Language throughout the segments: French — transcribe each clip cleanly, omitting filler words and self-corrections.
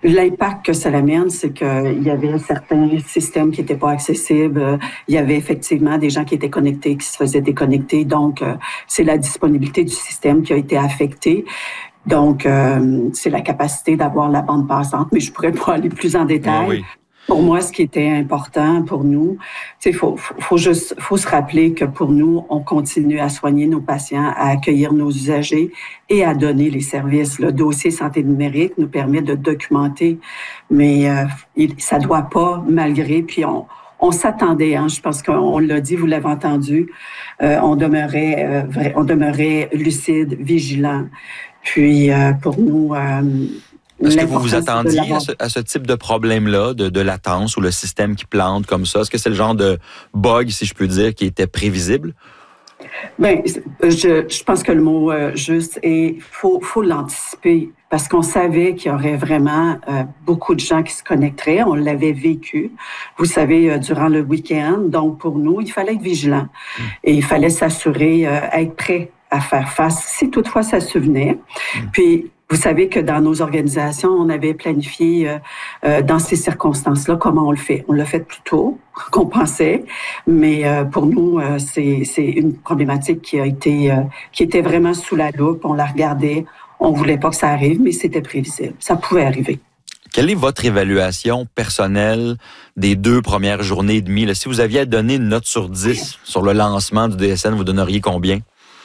l'impact que ça amène, c'est qu'il y avait certains systèmes qui n'étaient pas accessibles. Il y avait effectivement des gens qui étaient connectés, qui se faisaient déconnecter. Donc, c'est la disponibilité du système qui a été affectée. Donc, c'est la capacité d'avoir la bande passante. Mais je pourrais pas aller plus en détail. Oui. Pour moi, ce qui était important pour nous, il faut se rappeler que pour nous, on continue à soigner nos patients, à accueillir nos usagers et à donner les services. Le dossier santé numérique nous permet de documenter, mais ça doit pas, malgré, puis on s'attendait, hein, je pense qu'on l'a dit, vous l'avez entendu, on demeurait lucide, vigilant. Puis pour nous, est-ce que vous vous attendiez à ce type de problème-là, de latence ou le système qui plante comme ça? Est-ce que c'est le genre de bug, si je peux dire, qui était prévisible? Bien, je pense que le mot juste est faut l'anticiper parce qu'on savait qu'il y aurait vraiment beaucoup de gens qui se connecteraient. On l'avait vécu, vous savez, durant le week-end. Donc, pour nous, il fallait être vigilant et il fallait s'assurer, être prêt à faire face si toutefois ça se venait. Puis, vous savez que dans nos organisations, on avait planifié dans ces circonstances-là comment on le fait. On l'a fait plus tôt qu'on pensait, mais pour nous, c'est une problématique qui était vraiment sous la loupe. On la regardait, on voulait pas que ça arrive, mais c'était prévisible. Ça pouvait arriver. Quelle est votre évaluation personnelle des 2 premières journées et demie? Là, si vous aviez à donner une note sur 10 sur le lancement du DSN, vous donneriez combien?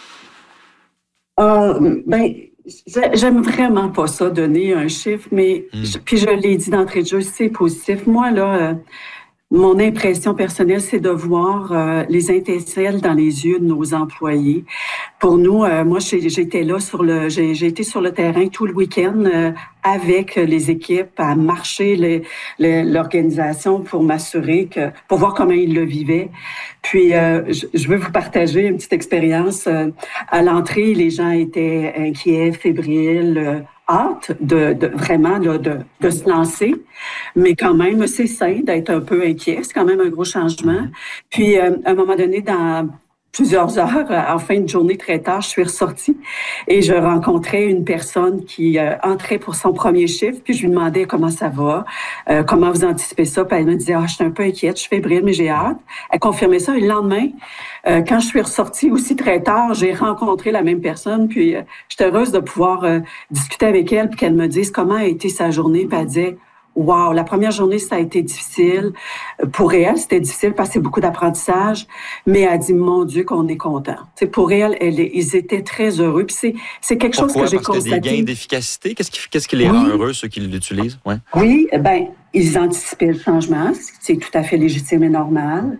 J'aime vraiment pas ça, donner un chiffre, mais puis je l'ai dit d'entrée de jeu, c'est positif. Moi, là, mon impression personnelle, c'est de voir les étincelles dans les yeux de nos employés. Pour nous, moi, j'étais là j'ai été sur le terrain tout le week-end avec les équipes à marcher l'organisation pour pour voir comment ils le vivaient. Puis, je veux vous partager une petite expérience. À l'entrée, les gens étaient inquiets, fébriles, hâte vraiment de se lancer, mais quand même, c'est sain d'être un peu inquiet. C'est quand même un gros changement. Puis, à un moment donné, dans plusieurs heures, en fin de journée très tard, je suis ressortie et je rencontrais une personne qui entrait pour son premier chiffre, puis je lui demandais comment ça va, comment vous anticipez ça, puis elle me disait, je suis un peu inquiète, je suis fébrile, mais j'ai hâte. Elle confirmait ça et le lendemain, quand je suis ressortie aussi très tard, j'ai rencontré la même personne, puis j'étais heureuse de pouvoir discuter avec elle, puis qu'elle me dise comment a été sa journée, puis elle disait, wow, la première journée, ça a été difficile. Pour elle, c'était difficile parce que c'est beaucoup d'apprentissage, mais elle dit, mon Dieu, qu'on est content. C'est pour elle, ils étaient très heureux. Puis c'est quelque chose que j'ai constaté. Parce que des gains d'efficacité? Qu'est-ce qui les rend heureux, ceux qui l'utilisent? Ouais. Oui, ils anticipaient le changement, c'est tout à fait légitime et normal.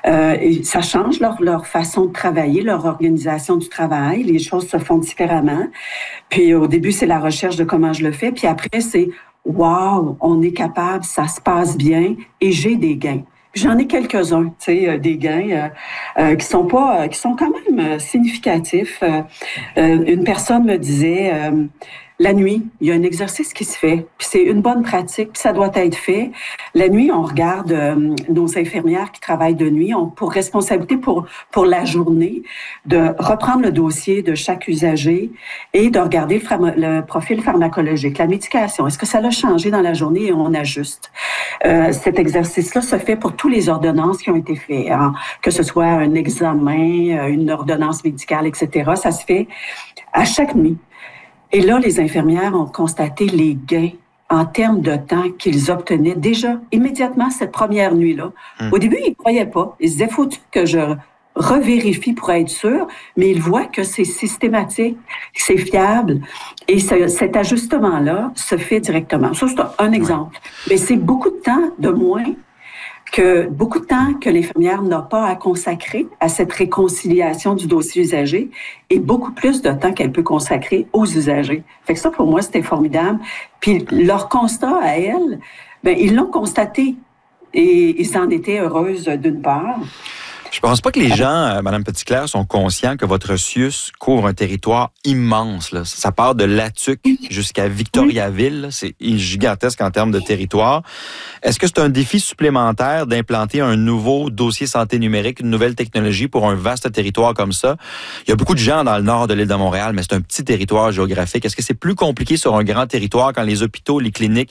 Et ça change leur façon de travailler, leur organisation du travail. Les choses se font différemment. Puis au début, c'est la recherche de comment je le fais. Puis après, c'est wow, on est capable, ça se passe bien et j'ai des gains. J'en ai quelques-uns, des gains qui sont quand même significatifs. Une personne me disait la nuit, il y a un exercice qui se fait, puis c'est une bonne pratique, puis ça doit être fait. La nuit, on regarde nos infirmières qui travaillent de nuit, ont pour responsabilité pour la journée de reprendre le dossier de chaque usager et de regarder le profil pharmacologique, la médication. Est-ce que ça l'a changé dans la journée et on ajuste? Cet exercice-là se fait pour toutes les ordonnances qui ont été faites, hein, que ce soit un examen, une ordonnance médicale, etc. Ça se fait à chaque nuit. Et là, les infirmières ont constaté les gains en termes de temps qu'ils obtenaient déjà immédiatement cette première nuit-là. Au début, ils ne croyaient pas. Ils se disaient, faut que je revérifie pour être sûr, mais ils voient que c'est systématique, que c'est fiable, et cet ajustement-là se fait directement. Ça, c'est un exemple. Mais c'est beaucoup de temps de moins que l'infirmière n'a pas à consacrer à cette réconciliation du dossier usager et beaucoup plus de temps qu'elle peut consacrer aux usagers. Fait que ça, pour moi, c'était formidable. Puis leur constat à elle, ils l'ont constaté et ils en étaient heureuses d'une part. Je pense pas que les gens, Mme Petitclerc, sont conscients que votre CIUS couvre un territoire immense. Là. Ça part de Latuc jusqu'à Victoriaville. C'est gigantesque en termes de territoire. Est-ce que c'est un défi supplémentaire d'implanter un nouveau dossier santé numérique, une nouvelle technologie pour un vaste territoire comme ça? Il y a beaucoup de gens dans le nord de l'île de Montréal, mais c'est un petit territoire géographique. Est-ce que c'est plus compliqué sur un grand territoire quand les hôpitaux, les cliniques